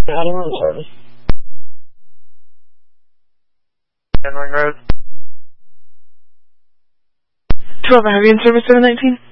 Out of room service. Ring Road. 12, heavy in service 719.